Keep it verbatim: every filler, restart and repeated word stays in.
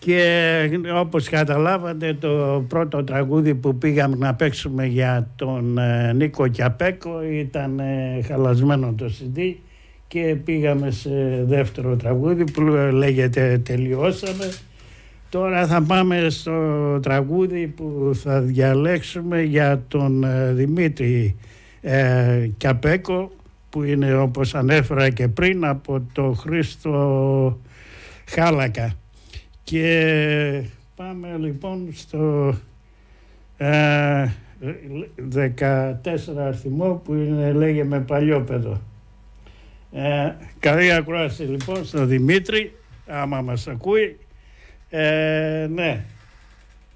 Και όπως καταλάβατε, το πρώτο τραγούδι που πήγαμε να παίξουμε για τον ε, Νίκο Κιαπέκο ήταν ε, χαλασμένο το σι ντι και πήγαμε σε δεύτερο τραγούδι που λέγεται «Τελειώσαμε». Τώρα θα πάμε στο τραγούδι που θα διαλέξουμε για τον ε, Δημήτρη ε, Κιαπέκο, που είναι, όπως ανέφερα και πριν, από το Χρήστο Χάλακα. Και πάμε λοιπόν στο ε, δεκατέσσερα αριθμό που είναι, λέγεται Παλιόπαιδο. Ε, καλή ακρόαση λοιπόν στο Δημήτρη, άμα μας ακούει. Ε, ναι.